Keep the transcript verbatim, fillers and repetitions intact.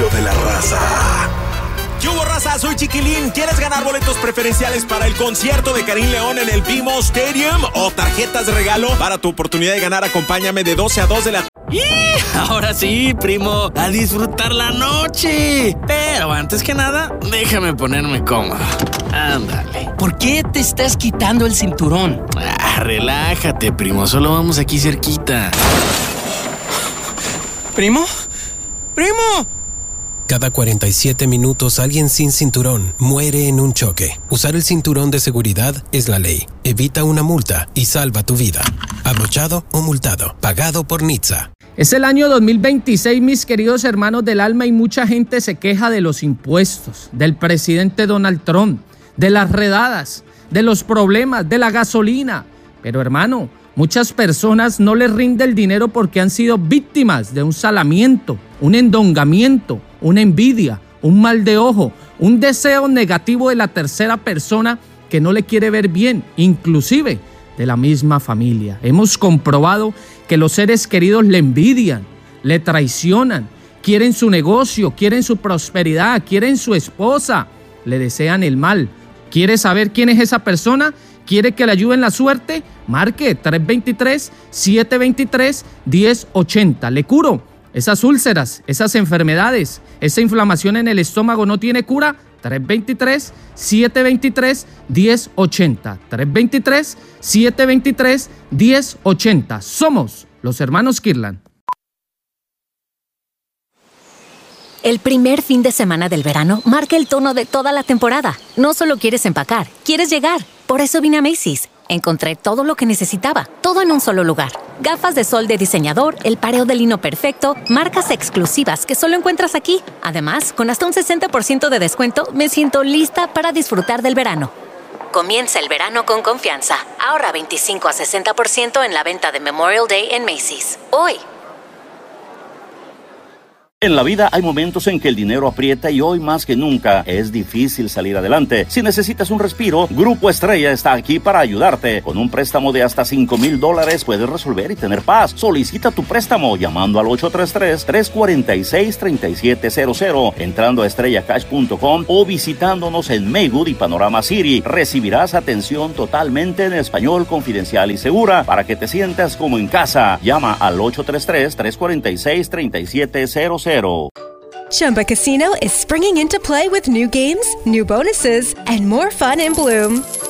show de la raza. ¿Qué hubo, raza? Soy Chiquilín. ¿Quieres ganar boletos preferenciales para el concierto de Karim León en el B M O Stadium o tarjetas de regalo? Para tu oportunidad de ganar, acompáñame de doce a dos de la... ¡Y! Ahora sí, primo, a disfrutar la noche. Pero antes que nada, déjame ponerme cómodo. Ándale. ¿Por qué te estás quitando el cinturón? Ah, relájate, primo, solo vamos aquí cerquita. ¿Primo? ¡Primo! Cada cuarenta y siete minutos alguien sin cinturón muere en un choque. Usar el cinturón de seguridad es la ley. Evita una multa y salva tu vida. Abrochado o multado. Pagado por N H T S A. Es el año dos mil veintiséis, mis queridos hermanos del alma, y mucha gente se queja de los impuestos, del presidente Donald Trump, de las redadas, de los problemas, de la gasolina. Pero hermano, muchas personas no les rinde el dinero porque han sido víctimas de un salamiento, un endongamiento, una envidia, un mal de ojo, un deseo negativo de la tercera persona que no le quiere ver bien, inclusive de la misma familia. Hemos comprobado que los seres queridos le envidian, le traicionan, quieren su negocio, quieren su prosperidad, quieren su esposa, le desean el mal. ¿Quiere saber quién es esa persona? ¿Quiere que le ayude en la suerte? Marque tres dos tres, siete dos tres, uno cero ocho cero. Le curo esas úlceras, esas enfermedades, esa inflamación en el estómago no tiene cura. tres dos tres, siete dos tres, uno cero ocho cero. tres dos tres, siete dos tres, uno cero ocho cero. Somos los hermanos Kirlan. El primer fin de semana del verano marca el tono de toda la temporada. No solo quieres empacar, quieres llegar. Por eso vine a Macy's. Encontré todo lo que necesitaba, todo en un solo lugar. Gafas de sol de diseñador, el pareo de lino perfecto, marcas exclusivas que solo encuentras aquí. Además, con hasta un sesenta por ciento de descuento, me siento lista para disfrutar del verano. Comienza el verano con confianza. Ahorra veinticinco a sesenta por ciento en la venta de Memorial Day en Macy's. Hoy. En la vida hay momentos en que el dinero aprieta y hoy más que nunca es difícil salir adelante. Si necesitas un respiro, Grupo Estrella está aquí para ayudarte. Con un préstamo de hasta cinco mil dólares puedes resolver y tener paz. Solicita tu préstamo llamando al ocho tres tres, tres cuatro seis, tres siete cero cero, entrando a estrella cash punto com o visitándonos en Maywood y Panorama City. Recibirás atención totalmente en español, confidencial y segura para que te sientas como en casa. Llama al ocho tres tres, tres cuatro seis, tres siete cero cero. Chumba Casino is springing into play with new games, new bonuses, and more fun in Bloom.